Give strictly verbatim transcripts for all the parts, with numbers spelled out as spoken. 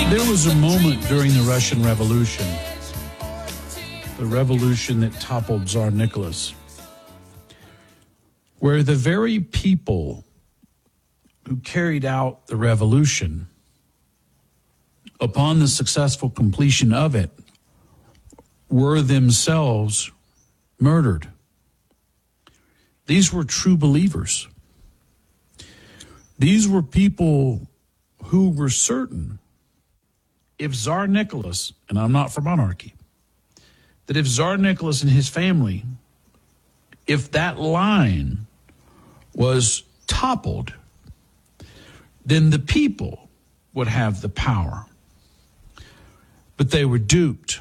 There was a moment during the Russian Revolution, the revolution that toppled Tsar Nicholas, where the very people who carried out the revolution, upon the successful completion of it, were themselves murdered. These were true believers. These were people who were certain if Tsar Nicholas, and I'm not for monarchy, that if Tsar Nicholas and his family, if that line was toppled, then the people would have the power. But they were duped,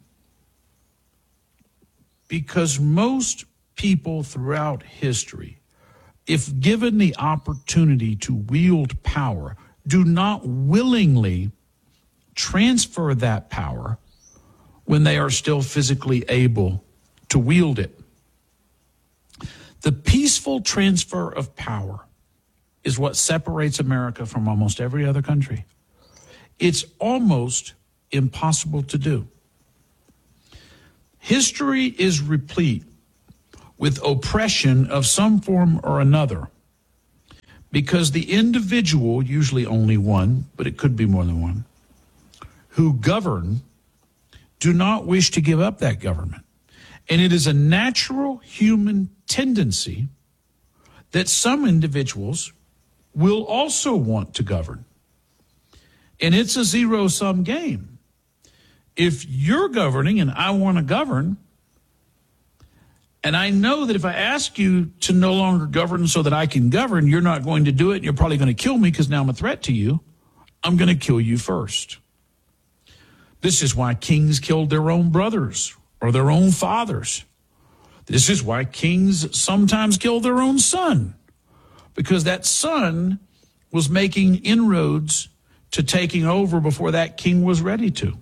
because most people throughout history, if given the opportunity to wield power, do not willingly transfer that power when they are still physically able to wield it. The peaceful transfer of power is what separates America from almost every other country. It's almost impossible to do. History is replete with oppression of some form or another, because the individual, usually only one, but it could be more than one, who govern do not wish to give up that government. And it is a natural human tendency that some individuals will also want to govern. And it's a zero-sum game. If you're governing and I want to govern, and I know that if I ask you to no longer govern so that I can govern, you're not going to do it, and you're probably going to kill me because now I'm a threat to you, I'm going to kill you first. This is why kings killed their own brothers or their own fathers. This is why kings sometimes kill their own son, because that son was making inroads to taking over before that king was ready to.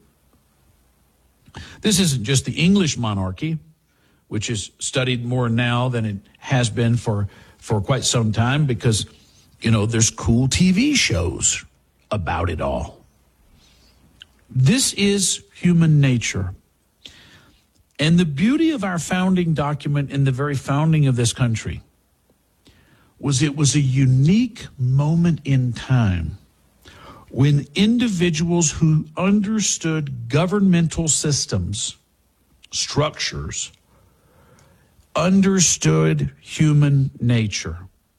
This isn't just the English monarchy, which is studied more now than it has been for, for quite some time, because, you know, there's cool T V shows about it all. This is human nature. And the beauty of our founding document and the very founding of this country was it was a unique moment in time when individuals who understood governmental systems, structures, understood human nature.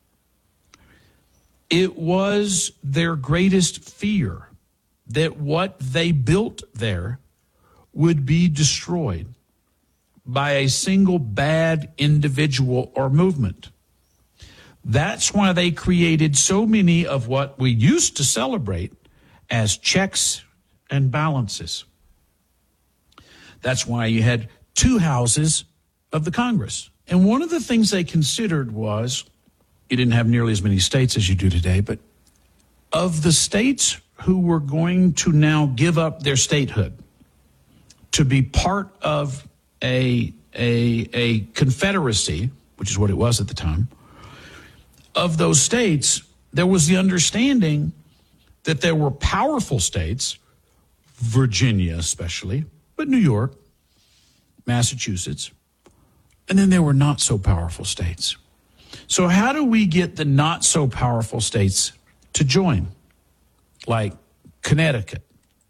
It was their greatest fear that what they built there would be destroyed by a single bad individual or movement. That's why they created so many of what we used to celebrate as checks and balances. That's why you had two houses of the Congress. And one of the things they considered was, you didn't have nearly as many states as you do today, but of the states who were going to now give up their statehood to be part of a, a, a confederacy, which is what it was at the time, of those states, there was the understanding that there were powerful states, Virginia especially, but New York, Massachusetts, and then there were not so powerful states. So how do we get the not so powerful states to join, like Connecticut?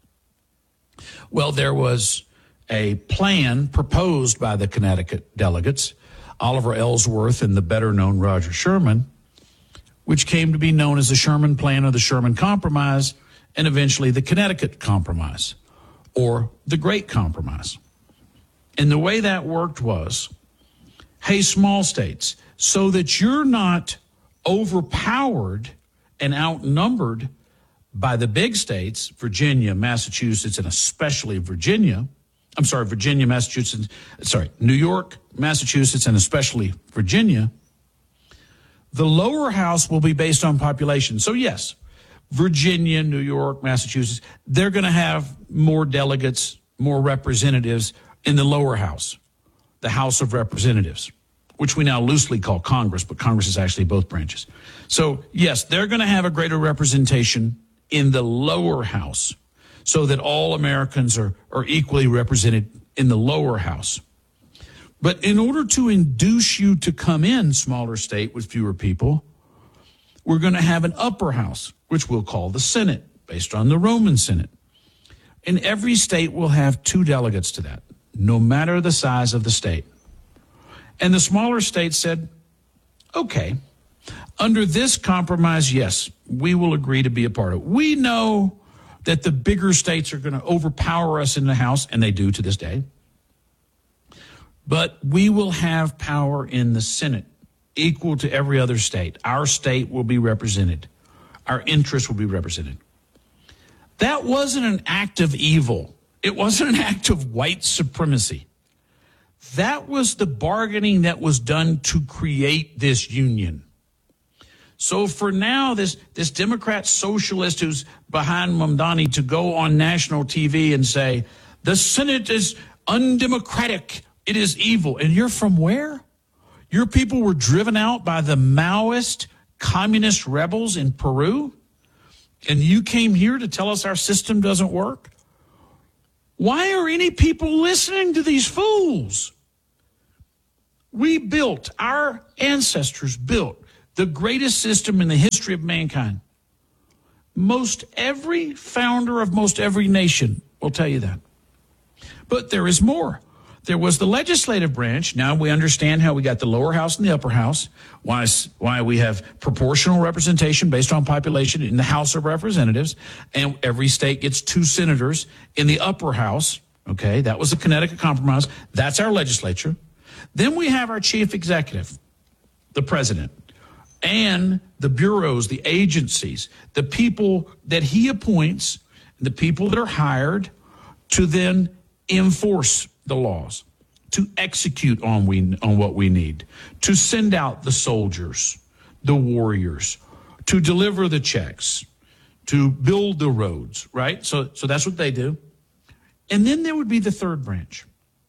Well, there was a plan proposed by the Connecticut delegates, Oliver Ellsworth and the better-known Roger Sherman, which came to be known as the Sherman Plan or the Sherman Compromise, and eventually the Connecticut Compromise, or the Great Compromise. And the way that worked was, hey, small states, so that you're not overpowered and outnumbered by the big states, Virginia, Massachusetts, and especially Virginia. I'm sorry, Virginia, Massachusetts, sorry, New York, Massachusetts, and especially Virginia. The lower house will be based on population. So yes, Virginia, New York, Massachusetts, they're going to have more delegates, more representatives in the lower house, the House of Representatives, which we now loosely call Congress, but Congress is actually both branches. So yes, they're going to have a greater representation in the lower house. so that all Americans are, are equally represented in the lower house. But in order to induce you to come in, smaller state with fewer people, we're going to have an upper house, which we'll call the Senate, based on the Roman Senate. And every state will have two delegates to that, no matter the size of the state. And the smaller states said, okay, under this compromise, yes, we will agree to be a part of it. We know that the bigger states are going to overpower us in the House, and they do to this day. But we will have power in the Senate equal to every other state. Our state will be represented. Our interests will be represented. That wasn't an act of evil. It wasn't an act of white supremacy. That was the bargaining that was done to create this union. So for now, this, this Democrat socialist who's behind Mamdani to go on national T V and say, the Senate is undemocratic, it is evil. And you're from where? Your people were driven out by the Maoist communist rebels in Peru? And you came here to tell us our system doesn't work? Why are any people listening to these fools? We built, our ancestors built the greatest system in the history of mankind. Most every founder of most every nation will tell you that. But there is more. There was the legislative branch. Now we understand how we got the lower house and the upper house, why, why we have proportional representation based on population in the House of Representatives, and every state gets two senators in the upper house. Okay, that was the Connecticut Compromise. That's our legislature. Then we have our chief executive, the president, and the bureaus, the agencies, the people that he appoints, the people that are hired to then enforce the laws, to execute on we on what we need, to send out the soldiers, the warriors, to deliver the checks, to build the roads, right? So, so that's what they do. And then there would be the third branch.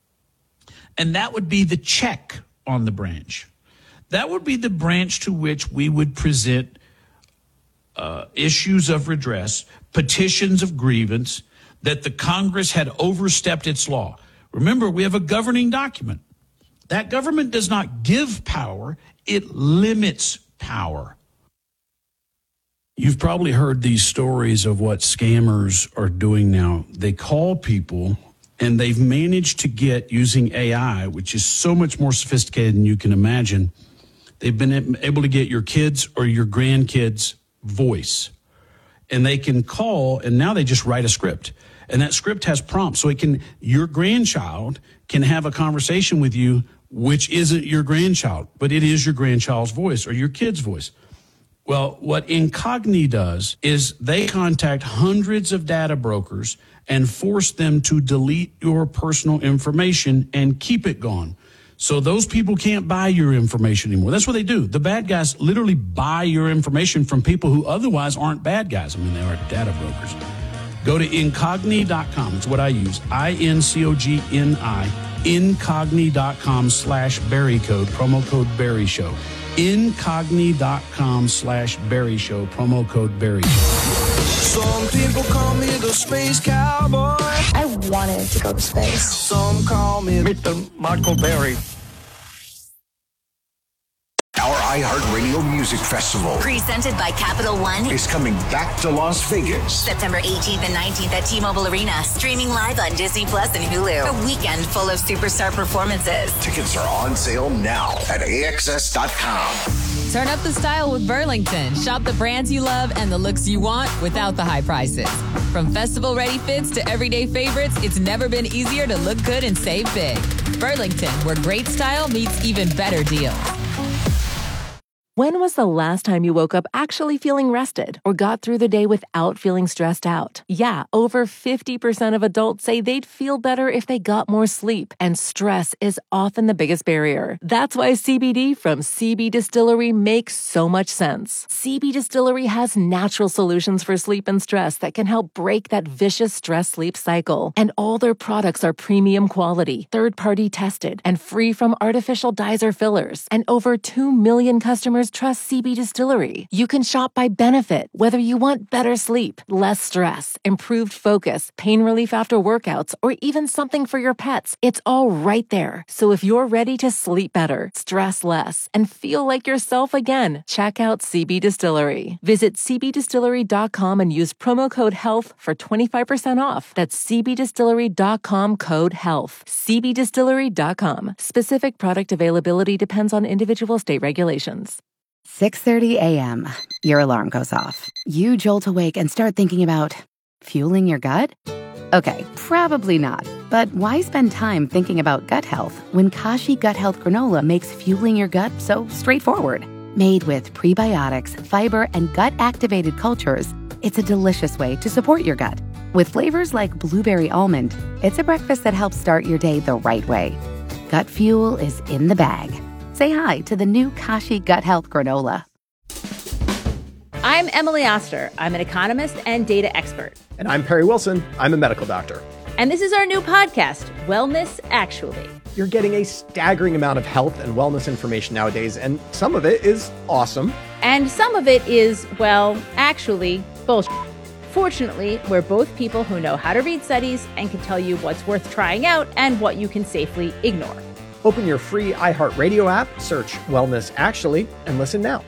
And that would be the check on the branch. That would be the branch to which we would present uh, issues of redress, petitions of grievance, that the Congress had overstepped its law. Remember, we have a governing document. That government does not give power, it limits power. You've probably heard these stories of what scammers are doing now. They call people, and they've managed to get, using A I, which is so much more sophisticated than you can imagine, they've been able to get your kids or your grandkids' voice. And they can call, and now they just write a script. And that script has prompts, so it can, your grandchild can have a conversation with you, which isn't your grandchild, but it is your grandchild's voice or your kid's voice. Well, what Incogni does is they contact hundreds of data brokers and force them to delete your personal information and keep it gone. So those people can't buy your information anymore. That's what they do. The bad guys literally buy your information from people who otherwise aren't bad guys. I mean, they are data brokers. Go to incogni dot com. It's what I use. I N C O G N I. Incogni dot com slash Barry code. Promo code Barry Show. Incogni dot com slash Barry Show. Promo code Barry Show. Some people call me the space cowboy. I wanted to go to space. Some call me Mister Michael Berry. Our iHeartRadio Music Festival, presented by Capital One, is coming back to Las Vegas. September eighteenth and nineteenth at T-Mobile Arena. Streaming live on Disney Plus and Hulu. A weekend full of superstar performances. Tickets are on sale now at A X S dot com. Turn up the style with Burlington. Shop the brands you love and the looks you want without the high prices. From festival-ready fits to everyday favorites, it's never been easier to look good and save big. Burlington, where great style meets even better deals. When was the last time you woke up actually feeling rested or got through the day without feeling stressed out? Yeah, over fifty percent of adults say they'd feel better if they got more sleep, and stress is often the biggest barrier. That's why C B D from C B Distillery makes so much sense. C B Distillery has natural solutions for sleep and stress that can help break that vicious stress-sleep cycle. And all their products are premium quality, third-party tested, and free from artificial dyes or fillers. And over two million customers trust C B Distillery. You can shop by benefit, whether you want better sleep, less stress, improved focus, pain relief after workouts, or even something for your pets. It's all right there. So if you're ready to sleep better, stress less, and feel like yourself again, check out C B Distillery. Visit c b distillery dot com and use promo code HEALTH for twenty-five percent off. That's c b distillery dot com code HEALTH. c b distillery dot com. Specific product availability depends on individual state regulations. six thirty a.m. Your alarm goes off. You jolt awake and start thinking about fueling your gut? Okay, probably not. But why spend time thinking about gut health when Kashi Gut Health Granola makes fueling your gut so straightforward? Made with prebiotics, fiber, and gut-activated cultures, it's a delicious way to support your gut. With flavors like blueberry almond, it's a breakfast that helps start your day the right way. Gut fuel is in the bag. Say hi to the new Kashi Gut Health Granola. I'm Emily Oster. I'm an economist and data expert. And I'm Perry Wilson. I'm a medical doctor. And this is our new podcast, Wellness Actually. You're getting a staggering amount of health and wellness information nowadays, and some of it is awesome. And some of it is, well, actually, bullshit. Fortunately, we're both people who know how to read studies and can tell you what's worth trying out and what you can safely ignore. Open your free iHeartRadio app, search Wellness Actually, and listen now.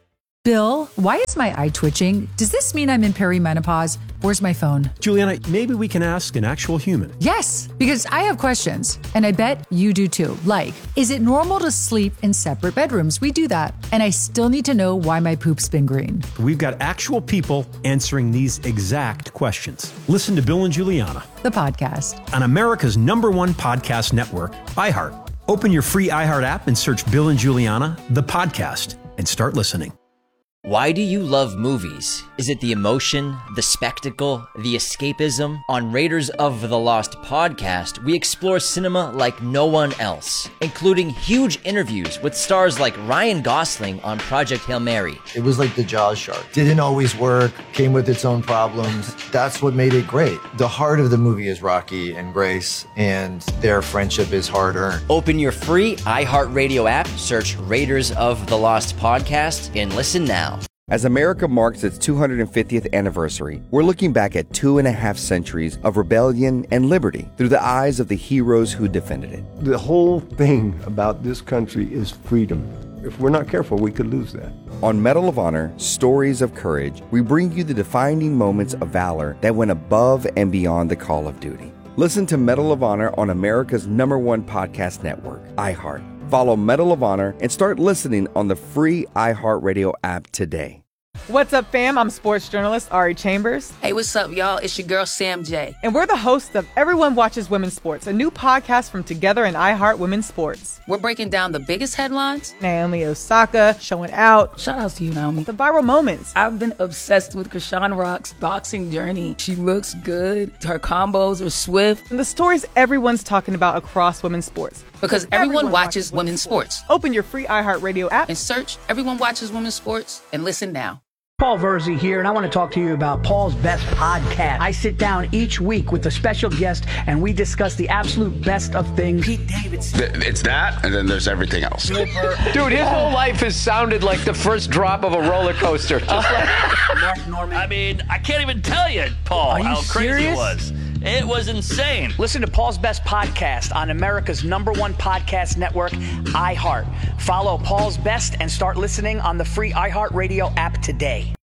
Bill, why is my eye twitching? Does this mean I'm in perimenopause? Where's my phone? Juliana, maybe we can ask an actual human. Yes, because I have questions, and I bet you do too. Like, is it normal to sleep in separate bedrooms? We do that. And I still need to know why my poop's been green. We've got actual people answering these exact questions. Listen to Bill and Juliana, the podcast, on America's number one podcast network, iHeart. Open your free iHeart app and search Bill and Juliana, the podcast, and start listening. Why do you love movies? Is it the emotion, the spectacle, the escapism? On Raiders of the Lost podcast, we explore cinema like no one else, including huge interviews with stars like Ryan Gosling on Project Hail Mary. It was like the Jaws shark. Didn't always work, came with its own problems. That's what made it great. The heart of the movie is Rocky and Grace, and their friendship is hard-earned. Open your free iHeartRadio app, search Raiders of the Lost podcast, and listen now. As America marks its two hundred fiftieth anniversary, we're looking back at two and a half centuries of rebellion and liberty through the eyes of the heroes who defended it. The whole thing about this country is freedom. If we're not careful, we could lose that. On Medal of Honor, Stories of Courage, we bring you the defining moments of valor that went above and beyond the call of duty. Listen to Medal of Honor on America's number one podcast network, iHeart. Follow Medal of Honor and start listening on the free iHeartRadio app today. What's up, fam? I'm sports journalist Ari Chambers. Hey, what's up, y'all? It's your girl, Sam J. And we're the hosts of Everyone Watches Women's Sports, a new podcast from Together and iHeart Women's Sports. We're breaking down the biggest headlines. Naomi Osaka showing out. Shout out to you, Naomi. The viral moments. I've been obsessed with Krishan Rock's boxing journey. She looks good. Her combos are swift. And the stories everyone's talking about across women's sports. Because everyone, everyone watches, watches women's sports. sports. Open your free iHeartRadio app and search Everyone Watches Women's Sports and listen now. Paul Verzi here, and I want to talk to you about Paul's Best Podcast. I sit down each week with a special guest, and we discuss the absolute best of things. Pete Davidson. It's that, and then there's everything else. Dude, his whole life has sounded like the first drop of a roller coaster. Just like Mark Norman. I mean, I can't even tell you, Paul, you how crazy serious? it was. It was insane. Listen to Paul's Best Podcast on America's number one podcast network, iHeart. Follow Paul's Best and start listening on the free iHeartRadio app today.